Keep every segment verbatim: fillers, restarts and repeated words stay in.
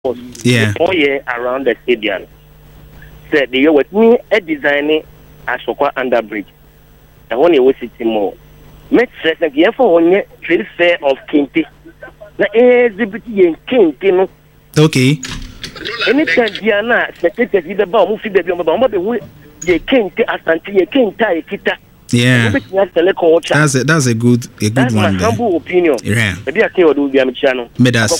Yeah. Four year around the stadium. Said they were me a designing Ashokwa under bridge. And when you was sitting more. Make stress and give for one year trade fair of Kinti. Na exhibit in Kinti no. Okay. Anytime Diana, secretary the bomb, move the bomb, but we Kinti Asanti, Kinta, Kita. Yeah. That's a that's a good a good that's one. That's my humble opinion. Yeah. Maybe I can't do the channel. Me that's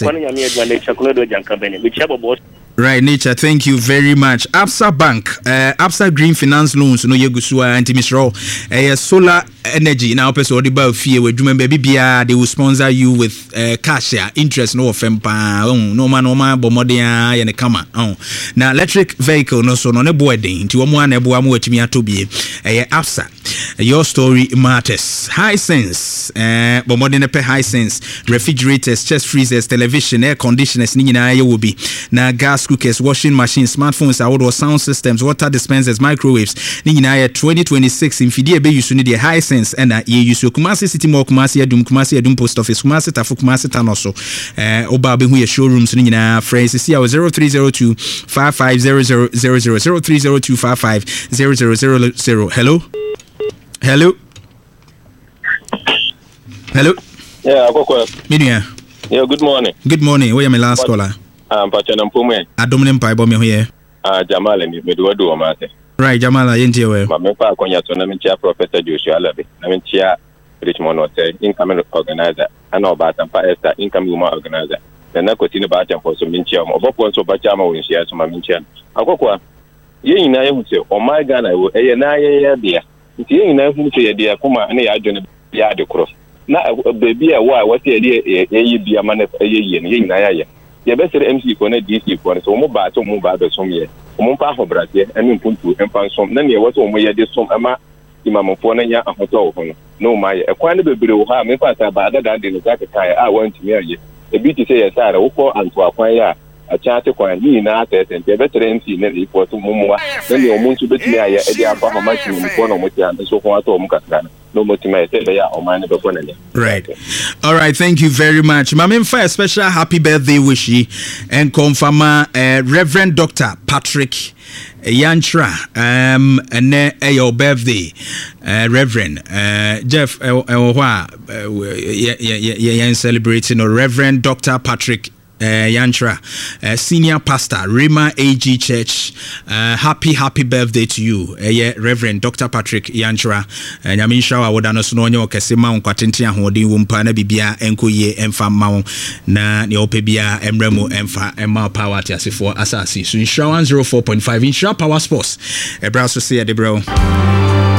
it. Right, Nature, thank you very much. Absa Bank, uh, Absa Green Finance Loans, no Yegusua, anti Misro, uh, solar energy. Now, person, what about fear? We remember B B R, they will sponsor you with uh, cash, interest, no fempa, oh, no man, no man, bomodia, and a kama. Oh, now electric vehicle, no so no ne boarding. To one ebo amu etimi atobi. Uh, Absa, your story matters. High sense, uh, bomodine pe high sense. Refrigerators, chest freezers, television, air conditioners, ni na ye will be. Na gas cookers, washing machines, smartphones, outdoor sound systems, water dispensers, microwaves. Nina twenty twenty-six in Fidie Bay you need a high sense and ye use Kumasi City Mall, Kumasi Adum, Kumasi Adum Post Office, Kumasi Tafu, Kumasi Tanoso, uh, Obabe who showrooms Nina phrase see our zero three zero two five five zero zero zero zero zero three zero two five five zero zero zero zero. Hello? Hello? Hello? Yeah, I go Minia. Yeah, good morning. Good morning. Where am I last caller? Um, Pachana Mpume. Adomine Mpai Bomi here. Ah, Jamal and Meduadu Omate. Right, Jamal, I ain't here. My member, Konya, Namincha, Professor Joshua Levy, Namincha, Richmond, or say, income organizer, and all about and Paesta, income woman organizer. Then I continue about them for some Mincham, or Bopon, so Bachama, when she has some Minchan. I go qua. Ye in I would say, oh my God, I will, a nine dear. It's ye in I would say, dear, Kuma, and I don't yard the cross. Now, baby, why, what the idea, a be a man of a year, ye in I. The best M C for D C for so mobile to move out of some year. Ompa for Brazil and in Puntu and Pansom. Then you was on where this some ama Imamopona and Hotel. No, my a quite a bit of harm if I said bad than the Zakakai. I want to marry you. A bit to say a side of Oko and to acquire a charter coin, me in artist and the better M C nearly for two more. Then you're going to be near a upper maximum for with you and so far to Mukasana. No more to my or mine. Right. All right. Thank you very much. Mamin for a special happy birthday wishy and confirm uh, Reverend Doctor Patrick Yantra. Um, and uh, your birthday, uh, Reverend uh, Jeff. Uh, uh, uh, yeah, yeah, yeah, yeah, celebrating uh, Reverend Doctor Patrick. Uh, Yantra, uh, senior pastor, Rima A G Church. Uh, happy, happy birthday to you, uh, yeah, Reverend Doctor Patrick Yantra. And I mean, shower would no no Casima on Quatintia holding Wumpana Bibia, Enkoye, Enfa Mount, Na Neopebia, Emremo, Enfa, Emma Power Tiasi for Assassin. So in show one zero four point five in Show Power Sports. A brass to see the bro.